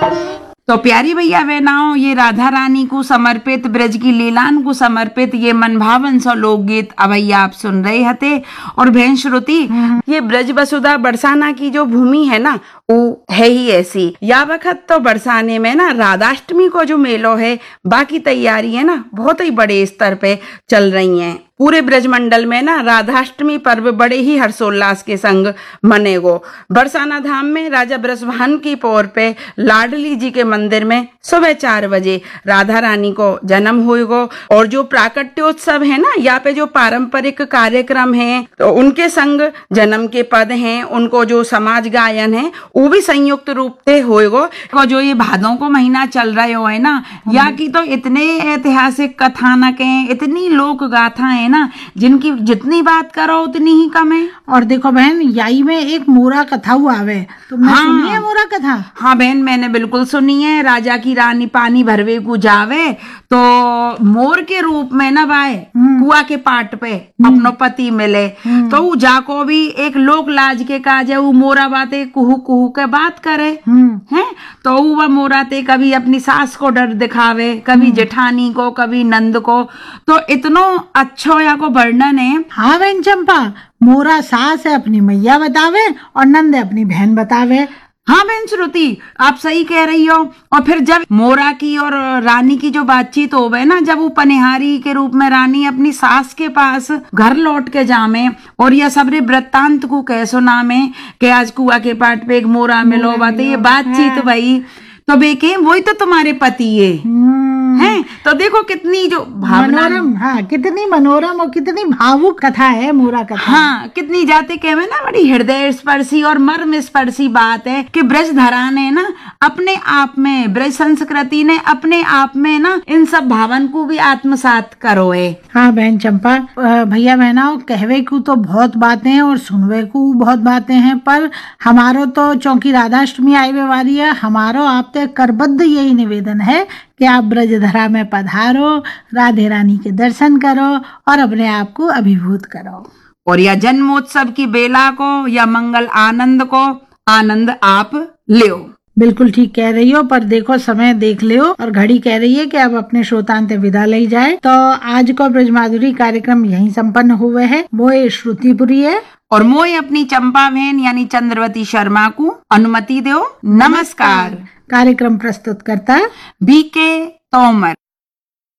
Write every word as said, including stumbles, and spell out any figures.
तो प्यारी भैया बहनाओं, ये राधा रानी को समर्पित, ब्रज की लीलान को समर्पित ये मनभावन सा लोकगीत अभैया आप सुन रहे थे। और बहन श्रुति, ये ब्रज वसुधा बरसाना की जो भूमि है ना, वो है ही ऐसी। या वक्त तो बरसाने में ना राधाष्टमी को जो मेलो है, बाकी तैयारी है ना बहुत ही बड़े स्तर पे चल रही हैं। पूरे ब्रजमंडल में ना राधाष्टमी पर्व बड़े ही हर्षोल्लास के संग मनेगो। बरसाना धाम में राजा ब्रजभान की पौर पे लाडली जी के मंदिर में सुबह चार बजे राधा रानी को जन्म होएगो। और जो प्राकट्योत्सव है ना, यहाँ पे जो पारंपरिक कार्यक्रम है, तो उनके संग जन्म के पद हैं, उनको जो समाज गायन है वो भी संयुक्त रूप से होएगो। जो ये भादों को महीना चल रहे हो है ना, यहाँ की तो इतने ऐतिहासिक कथानक हैं, इतनी लोक गाथाएं ना, जिनकी जितनी बात करो उतनी ही कम है। और देखो बहन, यही में एक मोरा कथा हुआ है, तुमने हाँ, सुनी है मोरा कथा? हाँ बहन, मैंने बिल्कुल सुनी है। राजा की रानी पानी भरवे को जावे तो मोर के रूप में ना भाई कुआ के पाट पे अपनो पति मिले, तो वो जाको भी एक लोक लाज के काज है, वो मोरा बातें कुहू कुहू के बात करे हैं। तो वह मोरा ते कभी अपनी सास को डर दिखावे, कभी जेठानी को, कभी नंद को। तो इतनो अच्छो या को वर्णन है। हाँ बहन चंपा, मोरा सास है अपनी मैया बतावे और नंद है अपनी बहन बतावे। हाँ बहन श्रुति, आप सही कह रही हो। और फिर जब मोरा की और रानी की जो बातचीत हो गए ना, जब वो पनिहारी के रूप में रानी अपनी सास के पास घर लौट के जामे और यह सबरे वृत्तांत को कह सुनामे कि आज कुआ के पाट पे एक मोरा मिलो बातें, ये बातचीत भाई, तो बेके वही तो तुम्हारे पति है हैं। तो देखो कितनी जो मनोरम, हाँ कितनी मनोरम और कितनी भावुक कथा है मोरा कथा। हाँ, कितनी जाते कहे ना बड़ी हृदय स्पर्शी और मर्म स्पर्शी बात है कि ब्रज धरा ने ना अपने आप में, ब्रज संस्कृति ने अपने आप में ना इन सब भावन को भी आत्मसात करो है। हाँ बहन चंपा, भैया बहनाओ, कहवे को तो बहुत बातें हैं और सुनवे को बहुत बातें हैं, पर हमारो तो चौकी राधाष्टमी आए वाली है, हमारो आप तक करबद्ध यही निवेदन है कि आप ब्रजधरा में पधारो, राधे रानी के दर्शन करो और अपने आप को अभिभूत करो। और या जन्मोत्सव की बेला को या मंगल आनंद को आनंद आप लियो। बिल्कुल ठीक कह रही हो, पर देखो समय देख लियो और घड़ी कह रही है कि अब अपने श्रोतांत विदा ले जाए। तो आज को ब्रजमाधुरी कार्यक्रम यहीं संपन्न हुए है। मोए श्रुतिपुरी है और मोए अपनी चंपा बहन यानी चंद्रवती शर्मा को अनुमति दो। नमस्कार। कार्यक्रम प्रस्तुत करता बी के तोमर।